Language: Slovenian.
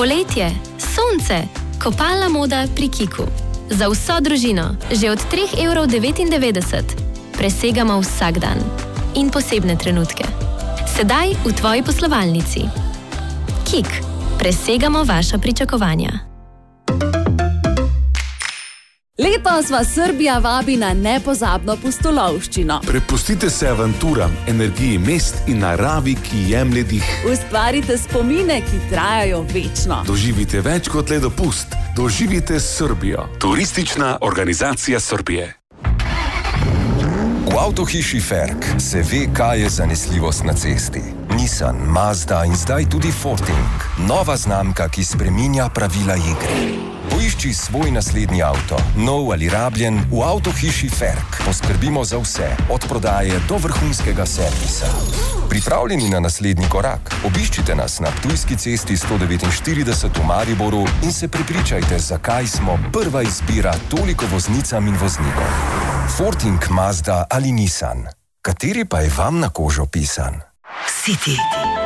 Poletje, sonce, kopalna moda pri Kiku. Za vso družino, že od 3,99 €. Presegamo vsak dan. In posebne trenutke. Sedaj v tvoji poslovalnici. Kik. Presegamo vaša pričakovanja. Letos vas Srbija vabi na nepozabno pustolovščino. Prepustite se avanturam, energiji mest in naravi, ki jemlje dih. Ustvarite spomine, ki trajajo večno. Doživite več kot le dopust. Doživite Srbijo. Turistična organizacija Srbije. V avtohiši Ferk se ve, kaj je zanesljivost na cesti. Nissan, Mazda in zdaj tudi Forting. Nova znamka, ki spreminja pravila igre. Poišči svoj naslednji avto, nov ali rabljen, v avtohiši Ferk. Poskrbimo za vse, od prodaje do vrhunskega servisa. Pripravljeni na naslednji korak? Obiščite nas na Ptujski cesti 149 v Mariboru in se prepričajte, zakaj smo prva izbira toliko voznicam in voznikom. Forting, Mazda ali Nissan. Kateri pa je vam na kožo pisan? City.